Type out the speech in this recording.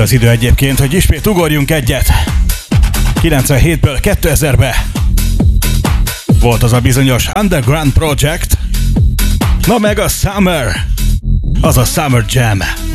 az idő egyébként, hogy ismét ugorjunk egyet. 97-ből 2000-be volt az a bizonyos Underground Project, na meg a Summer, az a Summer Jam.